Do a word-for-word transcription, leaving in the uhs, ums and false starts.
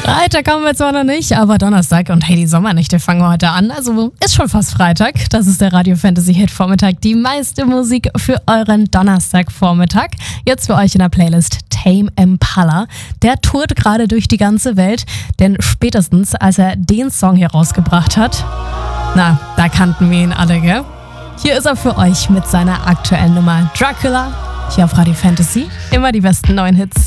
Freitag haben wir zwar noch nicht, aber Donnerstag und hey, die Sommernächte fangen heute an. Also ist schon fast Freitag. Das ist der Radio Fantasy Hit Vormittag. Die meiste Musik für euren Donnerstagvormittag. Jetzt für euch in der Playlist Tame Impala. Der tourt gerade durch die ganze Welt, denn spätestens als er den Song hier rausgebracht hat, na, da kannten wir ihn alle, gell? Hier ist er für euch mit seiner aktuellen Nummer Dracula. Hier auf Radio Fantasy. Immer die besten neuen Hits.